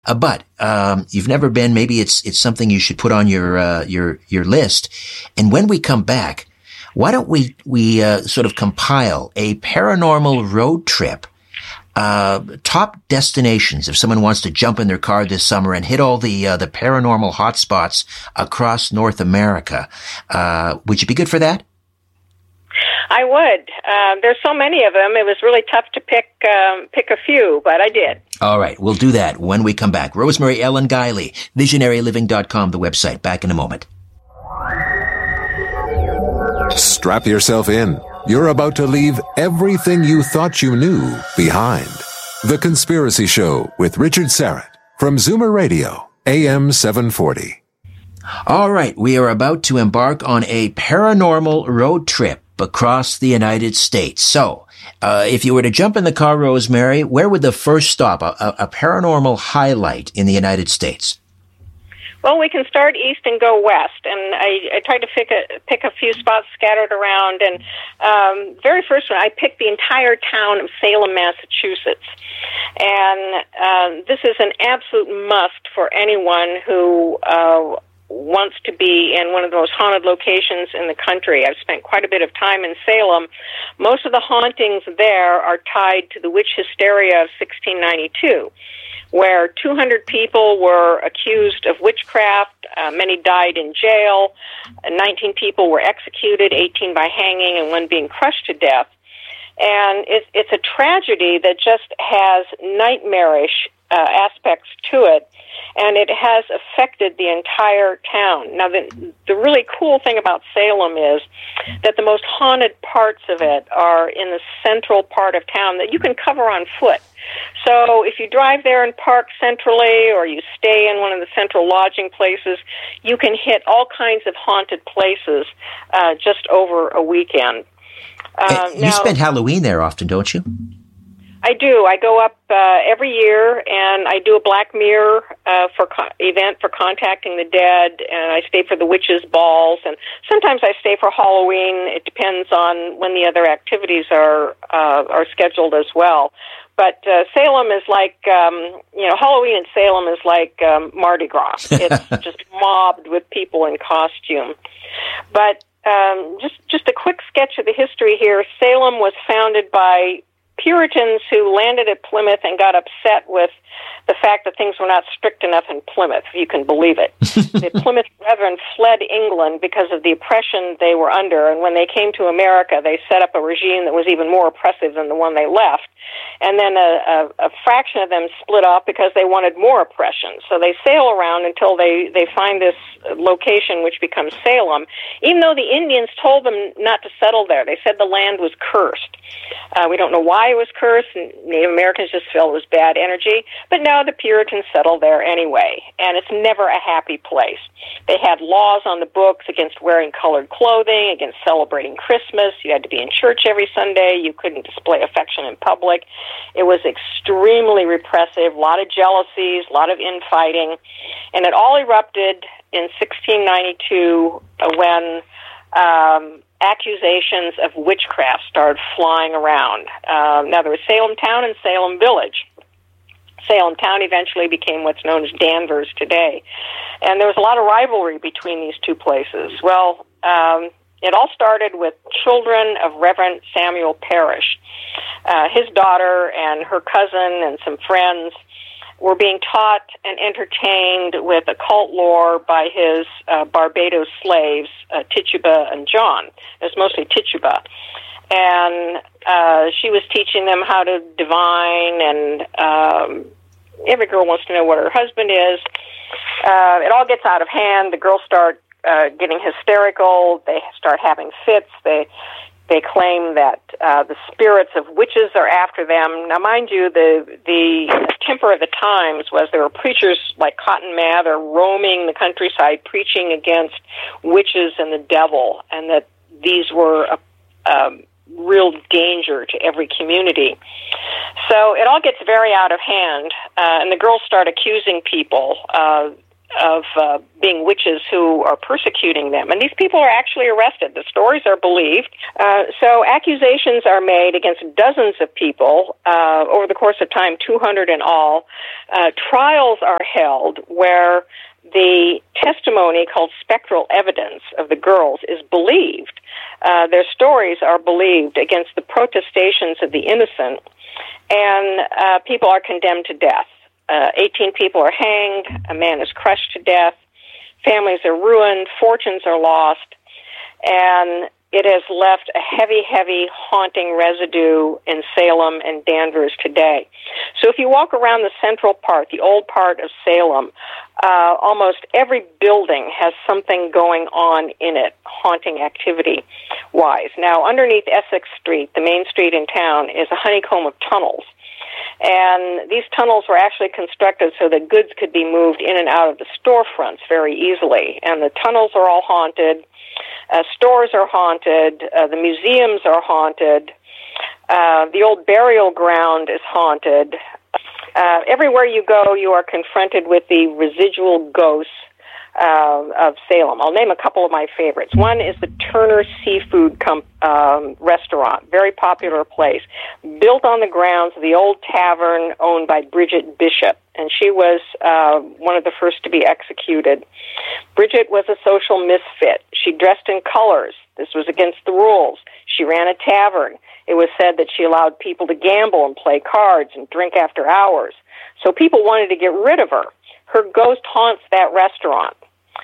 But you've never been. Maybe it's something you should put on your list. And when we come back, why don't we sort of compile a paranormal road trip, top destinations if someone wants to jump in their car this summer and hit all the paranormal hotspots across North America. Would you be good for that? I would. There's so many of them. It was really tough to pick a few, but I did. All right. We'll do that when we come back. Rosemary Ellen Guiley, visionaryliving.com, the website. Back in a moment. Strap yourself in. You're about to leave everything you thought you knew behind. The Conspiracy Show with Richard Syrett from Zoomer Radio, AM 740. All right. We are about to embark on a paranormal road trip across the United States. So, if you were to jump in the car, Rosemary, where would the first stop, a paranormal highlight in the United States? Well, we can start east and go west, and I tried to pick a few spots scattered around. And very first one, I picked the entire town of Salem, Massachusetts, and this is an absolute must for anyone who wants to be in one of the most haunted locations in the country. I've spent quite a bit of time in Salem. Most of the hauntings there are tied to the witch hysteria of 1692. Where 200 people were accused of witchcraft, many died in jail, 19 people were executed, 18 by hanging, and one being crushed to death. And it's a tragedy that just has nightmarish aspects to it, and it has affected the entire town. Now, the really cool thing about Salem is that the most haunted parts of it are in the central part of town that you can cover on foot. So if you drive there and park centrally, or you stay in one of the central lodging places, you can hit all kinds of haunted places just over a weekend. You spend Halloween there often, don't you? I do. I go up every year, and I do a Black Mirror event for contacting the dead, and I stay for the witches' balls, and sometimes I stay for Halloween. It depends on when the other activities are scheduled as well. But Salem is like, Halloween in Salem is like Mardi Gras. It's just mobbed with people in costume. But just a quick sketch of the history here. Salem was founded by Puritans who landed at Plymouth and got upset with the fact that things were not strict enough in Plymouth, if you can believe it. The Plymouth Brethren fled England because of the oppression they were under, and when they came to America, they set up a regime that was even more oppressive than the one they left. And then a fraction of them split off because they wanted more oppression. So they sail around until they find this location, which becomes Salem, even though the Indians told them not to settle there. They said the land was cursed. We don't know why it was cursed. Native Americans just felt it was bad energy. But now the Puritans settled there anyway, and it's never a happy place. They had laws on the books against wearing colored clothing, against celebrating Christmas. You had to be in church every Sunday. You couldn't display affection in public. It was extremely repressive, a lot of jealousies, a lot of infighting, and it all erupted in 1692 when accusations of witchcraft started flying around. Now, there was Salem Town and Salem Village. Salem Town eventually became what's known as Danvers today. And there was a lot of rivalry between these two places. Well, it all started with children of Reverend Samuel Parrish. His daughter and her cousin and some friends were being taught and entertained with occult lore by his Barbados slaves, Tituba and John. It was mostly Tituba. And she was teaching them how to divine, and every girl wants to know what her husband is. It all gets out of hand. The girls start getting hysterical. They start having fits. They claim that the spirits of witches are after them. Now, mind you, the temper of the times was there were preachers like Cotton Mather roaming the countryside preaching against witches and the devil, and that these were a real danger to every community. So it all gets very out of hand, and the girls start accusing people. being witches who are persecuting them. And these people are actually arrested. The stories are believed. So accusations are made against dozens of people over the course of time, 200 in all. Trials are held where the testimony called spectral evidence of the girls is believed. Their stories are believed against the protestations of the innocent, and people are condemned to death. 18 people are hanged, a man is crushed to death, families are ruined, fortunes are lost, and it has left a heavy, heavy haunting residue in Salem and Danvers today. So if you walk around the central part, the old part of Salem, almost every building has something going on in it, haunting activity-wise. Now, underneath Essex Street, the main street in town, is a honeycomb of tunnels. And these tunnels were actually constructed so that goods could be moved in and out of the storefronts very easily. And the tunnels are all haunted. Stores are haunted. The museums are haunted. The old burial ground is haunted. Everywhere you go, you are confronted with the residual ghosts of Salem. I'll name a couple of my favorites. One is the Turner Seafood restaurant, very popular place, built on the grounds of the old tavern owned by Bridget Bishop, and she was one of the first to be executed. Bridget was a social misfit. She dressed in colors. This was against the rules. She ran a tavern. It was said that she allowed people to gamble and play cards and drink after hours. So people wanted to get rid of her. Her ghost haunts that restaurant.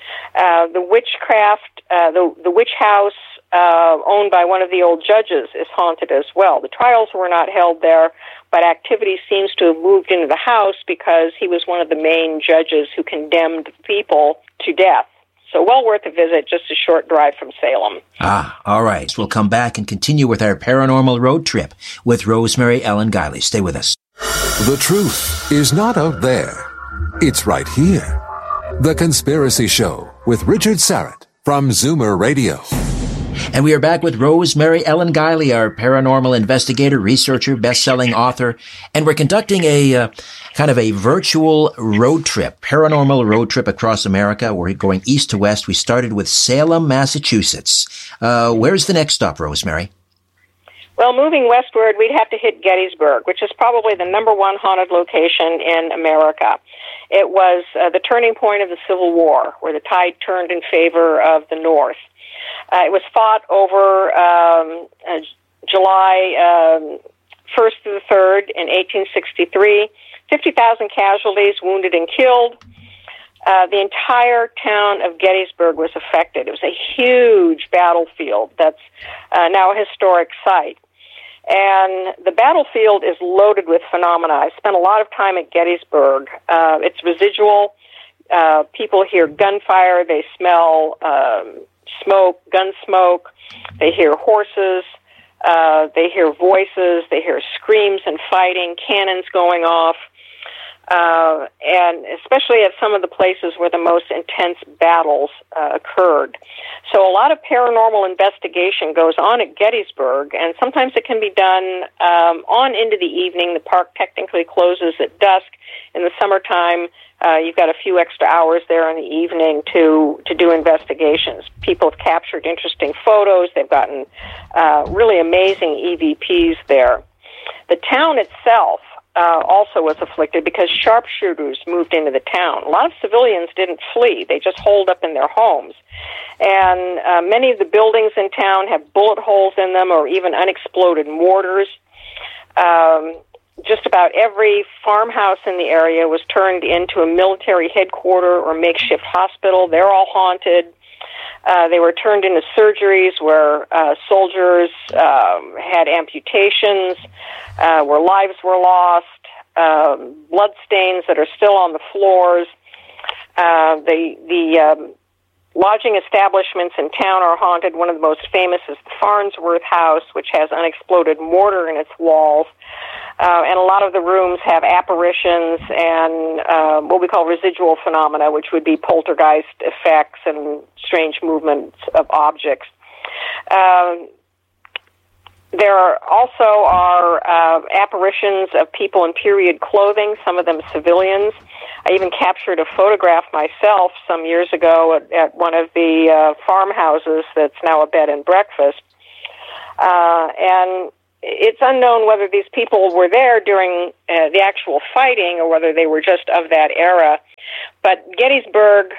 The witchcraft, the witch house owned by one of the old judges is haunted as well. The trials were not held there, but activity seems to have moved into the house because he was one of the main judges who condemned people to death. So well worth a visit, just a short drive from Salem. All right. We'll come back and continue with our paranormal road trip with Rosemary Ellen Guiley. Stay with us. The truth is not out there. It's right here. The Conspiracy Show with Richard Syrett from Zoomer Radio. And we are back with Rosemary Ellen Guiley, our paranormal investigator, researcher, best-selling author. And we're conducting a kind of a virtual road trip, paranormal road trip across America. We're going east to west. We started with Salem, Massachusetts. Where's the next stop, Rosemary? Well, moving westward, we'd have to hit Gettysburg, which is probably the number one haunted location in America. It was the turning point of the Civil War, where the tide turned in favor of the North. It was fought over July 1st through the 3rd in 1863. 50,000 casualties, wounded and killed. The entire town of Gettysburg was affected. It was a huge battlefield that's now a historic site. And the battlefield is loaded with phenomena. I spent a lot of time at Gettysburg. It's residual. People hear gunfire. They smell smoke, gun smoke. They hear horses. They hear voices. They hear screams and fighting, cannons going off. And especially at some of the places where the most intense battles occurred. So a lot of paranormal investigation goes on at Gettysburg, and sometimes it can be done on into the evening. The park technically closes at dusk. In the summertime, you've got a few extra hours there in the evening to do investigations. People have captured interesting photos. They've gotten really amazing EVPs there. The town itself also was afflicted because sharpshooters moved into the town. A lot of civilians didn't flee. They just holed up in their homes. And many of the buildings in town have bullet holes in them or even unexploded mortars. Just about every farmhouse in the area was turned into a military headquarters or makeshift hospital. They're all haunted. They were turned into surgeries where soldiers had amputations, where lives were lost, blood stains that are still on the floors. The lodging establishments in town are haunted. One of the most famous is the Farnsworth House, which has unexploded mortar in its walls. And a lot of the rooms have apparitions and what we call residual phenomena, which would be poltergeist effects and strange movements of objects. There also are apparitions of people in period clothing, some of them civilians. I even captured a photograph myself some years ago at one of the farmhouses that's now a bed and breakfast. And it's unknown whether these people were there during the actual fighting or whether they were just of that era. But Gettysburg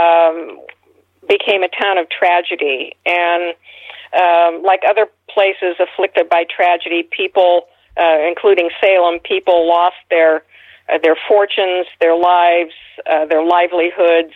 became a town of tragedy, and like other places afflicted by tragedy, people, including Salem, people lost their fortunes, their lives, their livelihoods.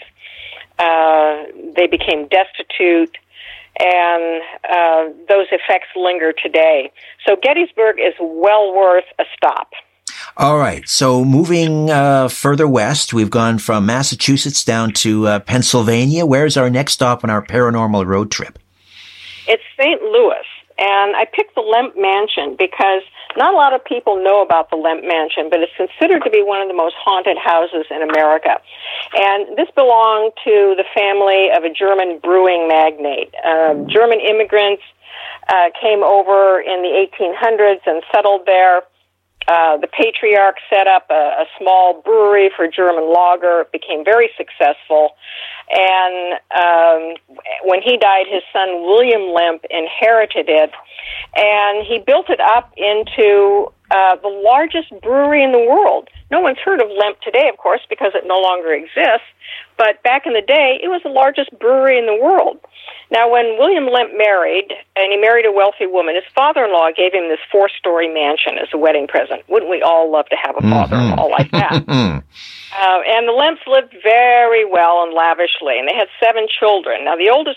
They became destitute, and those effects linger today. So Gettysburg is well worth a stop. All right. So moving further west, we've gone from Massachusetts down to Pennsylvania. Where's our next stop on our paranormal road trip? It's St. Louis. And I picked the Lemp Mansion because not a lot of people know about the Lemp Mansion, but it's considered to be one of the most haunted houses in America. And this belonged to the family of a German brewing magnate. German immigrants came over in the 1800s and settled there. The patriarch set up a small brewery for German lager. It became very successful. And when he died, his son William Lemp inherited it. And he built it up into the largest brewery in the world. No one's heard of Lemp today, of course, because it no longer exists. But back in the day, it was the largest brewery in the world. Now, when William Lemp married, and he married a wealthy woman, his father-in-law gave him this 4-story mansion as a wedding present. Wouldn't we all love to have a father-in-law like that? And the Lemps lived very well and lavishly, and they had 7 children. Now, the oldest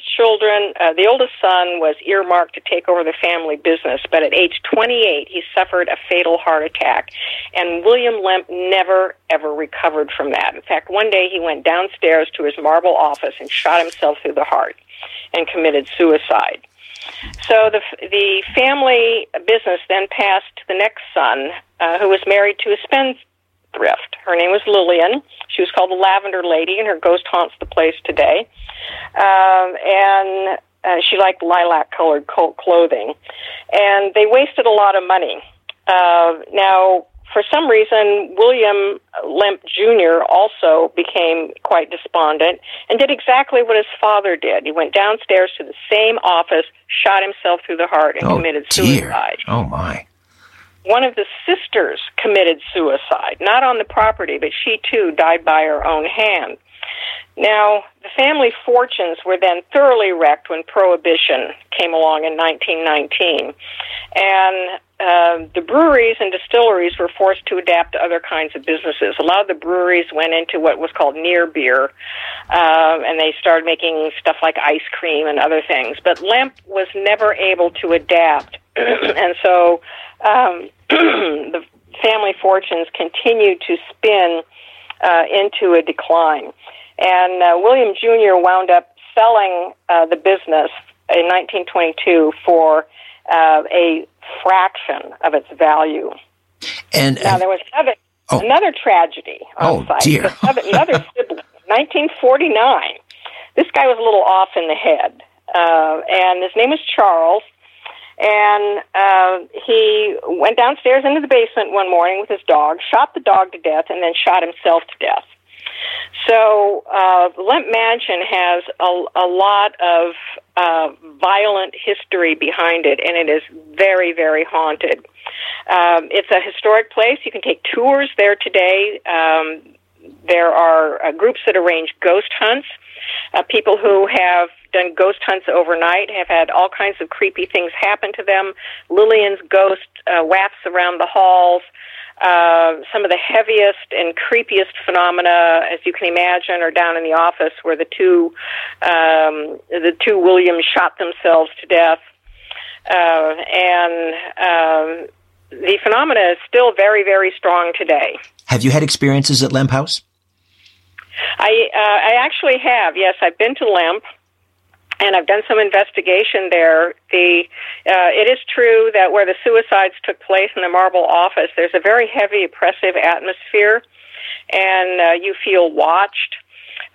son was earmarked to take over the family business, but at age 28, he suffered a fatal heart attack, and William Lemp never, ever recovered from that. In fact, one day he went downstairs to his marble office and shot himself through the heart and committed suicide. So the family business then passed to the next son, who was married to a spendthrift. Her name was Lillian. She was called the Lavender Lady, and her ghost haunts the place today. And she liked lilac-colored clothing. And they wasted a lot of money. Now, for some reason, William Lemp Jr. also became quite despondent and did exactly what his father did. He went downstairs to the same office, shot himself through the heart, and committed suicide. Oh, my. One of the sisters committed suicide, not on the property, but she, too, died by her own hand. Now, the family fortunes were then thoroughly wrecked when Prohibition came along in 1919, and the breweries and distilleries were forced to adapt to other kinds of businesses. A lot of the breweries went into what was called near beer, and they started making stuff like ice cream and other things. But Lemp was never able to adapt, and so the family fortunes continued to spin into a decline. And William Jr. wound up selling the business in 1922 for a fraction of its value. And now there was another tragedy on site. Dear. Another sibling. 1949. This guy was a little off in the head, and his name was Charles. And he went downstairs into the basement one morning with his dog, shot the dog to death, and then shot himself to death. So the Lemp Mansion has a lot of violent history behind it, and it is very, very haunted. It's a historic place. You can take tours there today. There are groups that arrange ghost hunts. People who have done ghost hunts overnight have had all kinds of creepy things happen to them. Lillian's ghost wafts around the halls. Some of the heaviest and creepiest phenomena, as you can imagine, are down in the office where the two Williams shot themselves to death. And the phenomena is still very, very strong today. Have you had experiences at Lemp House? I actually have, yes. I've been to Lemp, and I've done some investigation there. It is true that where the suicides took place in the Marble office, there's a very heavy, oppressive atmosphere, and you feel watched.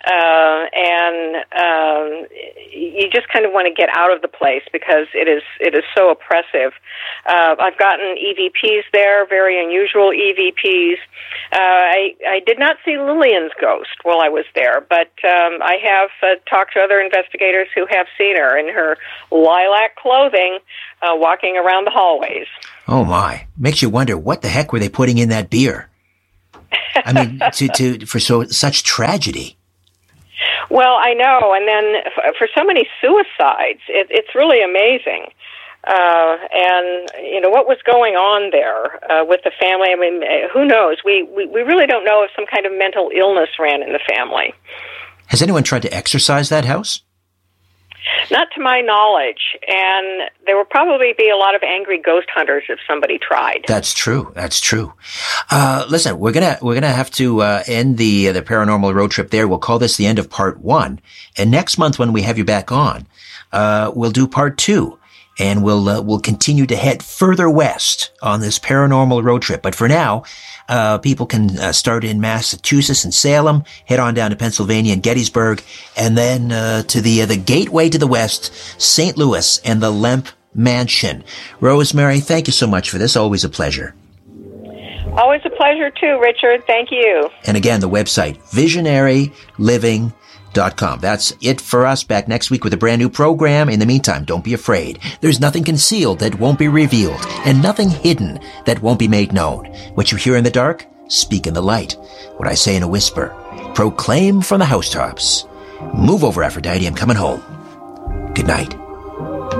and you just kind of want to get out of the place because it is so oppressive. I've gotten EVPs there, very unusual EVPs. I did not see Lillian's ghost while I was there, but I have talked to other investigators who have seen her in her lilac clothing walking around the hallways. Oh, my. Makes you wonder, what the heck were they putting in that beer? I mean, for such tragedy. Well, I know, and then for so many suicides, it's really amazing. And, what was going on there with the family? I mean, who knows? We really don't know if some kind of mental illness ran in the family. Has anyone tried to exorcise that house? Not to my knowledge, and there will probably be a lot of angry ghost hunters if somebody tried. That's true. Listen, we're gonna have to end the paranormal road trip there. We'll call this the end of part 1, and next month when we have you back on, we'll do part 2. And we'll continue to head further west on this paranormal road trip. But for now, people can start in Massachusetts and Salem, head on down to Pennsylvania and Gettysburg, and then to the gateway to the west, St. Louis and the Lemp Mansion. Rosemary, thank you so much for this. Always a pleasure. Always a pleasure too, Richard. Thank you. And again, the website, visionaryliving.com. That's it for us. Back next week with a brand new program. In the meantime, don't be afraid. There's nothing concealed that won't be revealed, and nothing hidden that won't be made known. What you hear in the dark, speak in the light. What I say in a whisper, proclaim from the housetops. Move over, Aphrodite. I'm coming home. Good night.